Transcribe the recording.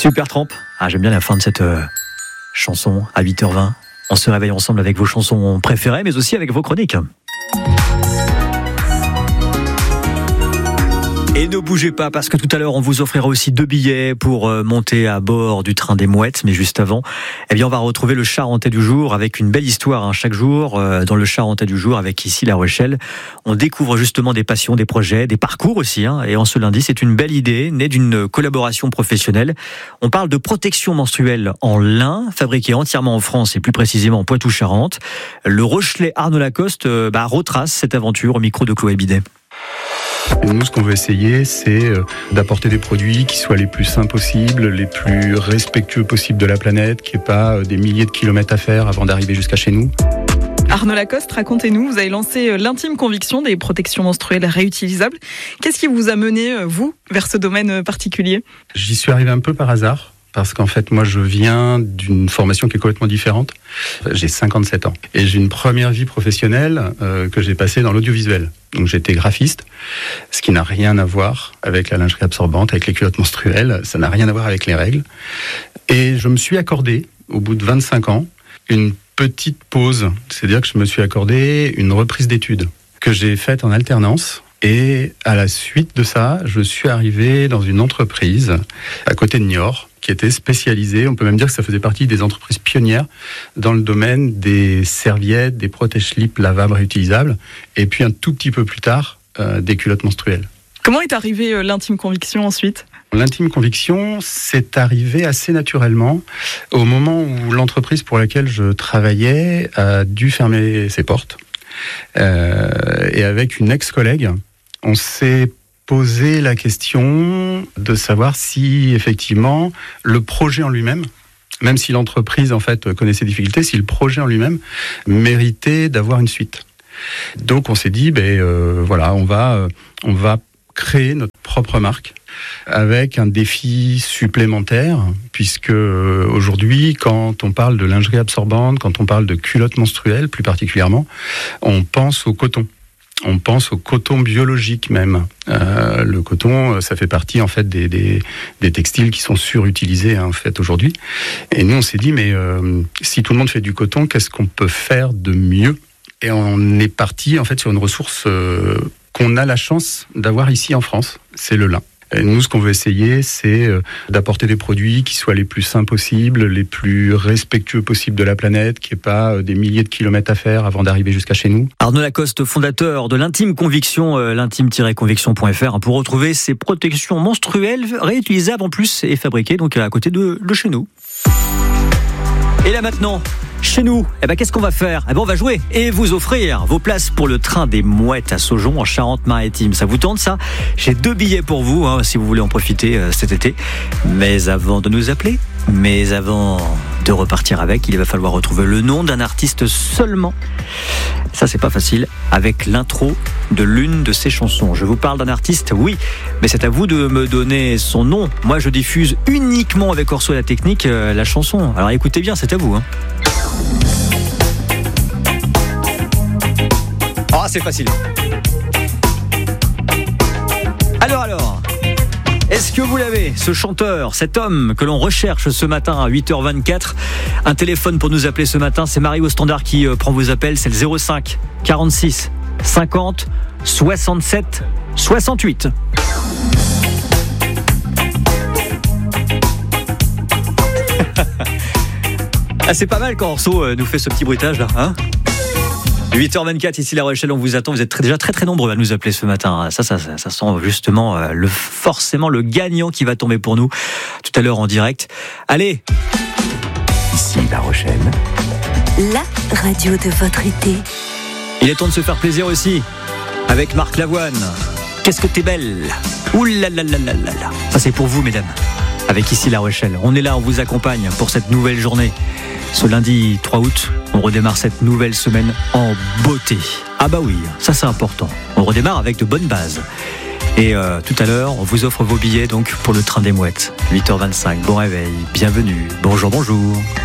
Supertramp. J'aime bien la fin de cette chanson à 8h20. On se réveille ensemble avec vos chansons préférées, mais aussi avec vos chroniques. Et ne bougez pas, parce que tout à l'heure, on vous offrira aussi 2 billets pour monter à bord du train des mouettes. Mais juste avant, on va retrouver le Charentais du jour avec une belle histoire. Chaque jour, dans le Charentais du jour, avec ici La Rochelle, on découvre justement des passions, des projets, des parcours aussi. Et en ce lundi, c'est une belle idée, née d'une collaboration professionnelle. On parle de protection menstruelle en lin, fabriquée entièrement en France et plus précisément en Poitou-Charentes. Le Rochelais Arnaud Lacoste retrace cette aventure au micro de Chloé Bidet. Et nous, ce qu'on veut essayer, c'est d'apporter des produits qui soient les plus sains possibles, les plus respectueux possibles de la planète, qu'il n'y ait pas des milliers de kilomètres à faire avant d'arriver jusqu'à chez nous. Arnaud Lacoste, racontez-nous, vous avez lancé l'intime conviction des protections menstruelles réutilisables. Qu'est-ce qui vous a mené, vous, vers ce domaine particulier ? J'y suis arrivé un peu par hasard. Parce qu'en fait, moi, je viens d'une formation qui est complètement différente. J'ai 57 ans. Et j'ai une première vie professionnelle que j'ai passée dans l'audiovisuel. Donc, j'étais graphiste, ce qui n'a rien à voir avec la lingerie absorbante, avec les culottes menstruelles. Ça n'a rien à voir avec les règles. Et je me suis accordé, au bout de 25 ans, une petite pause. C'est-à-dire que je me suis accordé une reprise d'études que j'ai faite en alternance. Et à la suite de ça, je suis arrivé dans une entreprise à côté de Niort, qui était spécialisée, on peut même dire que ça faisait partie des entreprises pionnières dans le domaine des serviettes, des protège-slips lavables réutilisables, et puis un tout petit peu plus tard, des culottes menstruelles. Comment est arrivée l'intime conviction ensuite ? L'intime conviction, c'est arrivé assez naturellement au moment où l'entreprise pour laquelle je travaillais a dû fermer ses portes. Et avec une ex-collègue, on s'est posé la question de savoir si effectivement le projet en lui-même, même si l'entreprise en fait connaissait des difficultés, si le projet en lui-même méritait d'avoir une suite. Donc on s'est dit, on va créer notre propre marque avec un défi supplémentaire, puisque aujourd'hui, quand on parle de lingerie absorbante, quand on parle de culottes menstruelles plus particulièrement, on pense au coton. On pense au coton biologique même. Le coton, ça fait partie en fait des textiles qui sont surutilisés en fait aujourd'hui. Et nous, on s'est dit, si tout le monde fait du coton, qu'est-ce qu'on peut faire de mieux ? Et on est parti en fait sur une ressource qu'on a la chance d'avoir ici en France, c'est le lin. Et nous, ce qu'on veut essayer, c'est d'apporter des produits qui soient les plus sains possibles, les plus respectueux possibles de la planète, qu'il n'y ait pas des milliers de kilomètres à faire avant d'arriver jusqu'à chez nous. Arnaud Lacoste, fondateur de l'Intime Conviction, l'intime-conviction.fr, pour retrouver ces protections menstruelles réutilisables en plus et fabriquées donc à côté de chez nous. Et là maintenant, chez nous, qu'est-ce qu'on va faire ? On va jouer et vous offrir vos places pour le train des mouettes à Saujon en Charente-Maritime. Ça vous tente ça ? J'ai 2 billets pour vous si vous voulez en profiter cet été. Mais avant de nous appeler, mais avant de repartir avec, il va falloir retrouver le nom d'un artiste seulement. Ça, c'est pas facile, avec l'intro de l'une de ses chansons. Je vous parle d'un artiste, oui, mais c'est à vous de me donner son nom. Moi, je diffuse uniquement avec Orso et la technique la chanson. Alors écoutez bien, c'est à vous. C'est facile. Alors, est-ce que vous l'avez, ce chanteur, cet homme que l'on recherche ce matin à 8h24 ? Un téléphone pour nous appeler ce matin, c'est Marie au standard qui prend vos appels, c'est le 05 46 50 67 68. C'est pas mal quand Orso nous fait ce petit bruitage là, 8h24 ici La Rochelle, on vous attend. Vous êtes déjà très très nombreux à nous appeler ce matin. Ça sent justement forcément le gagnant qui va tomber pour nous tout à l'heure en direct. Allez, ici La Rochelle, la radio de votre été. Il est temps de se faire plaisir aussi avec Marc Lavoine. Qu'est-ce que t'es belle. Ouh là là là là là là. Ça c'est pour vous mesdames. Avec ici La Rochelle, on est là, on vous accompagne pour cette nouvelle journée. Ce lundi 3 août, on redémarre cette nouvelle semaine en beauté. Oui, ça c'est important. On redémarre avec de bonnes bases. Et tout à l'heure, on vous offre vos billets donc pour le train des mouettes. 8h25, bon réveil, bienvenue, bonjour.